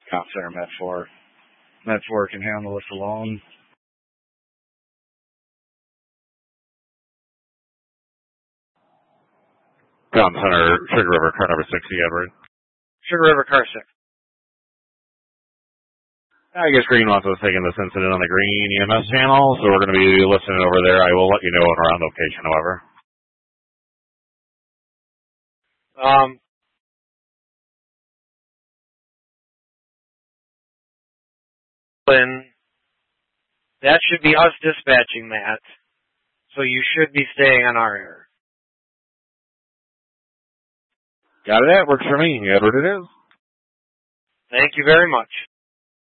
Comp Center Med 4. Med 4 can handle this alone. Comp Center, Sugar River, car number 60, Edward. Sugar River, car 6. I guess Green wants us taking this incident on the Green EMS channel, so we're going to be listening over there. I will let you know when we're on location, however. That should be us dispatching that, so you should be staying on our air. Got it, that works for me, Edward it is. Thank you very much.